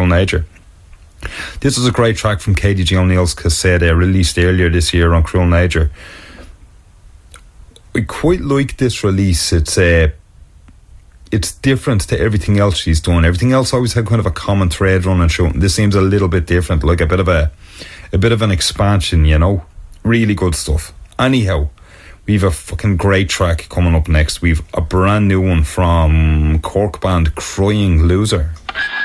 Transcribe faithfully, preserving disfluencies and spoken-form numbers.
Nature. This was a great track from Katie G. O'Neill's cassette, uh, released earlier this year on Cruel Nature. I quite like this release. It's uh, it's different to everything else she's done. Everything else always had kind of a common thread running through. This seems a little bit different, like a bit of a a bit of an expansion, you know. Really good stuff. Anyhow, we've a fucking great track coming up next. We've a brand new one from Cork band Crying Loser.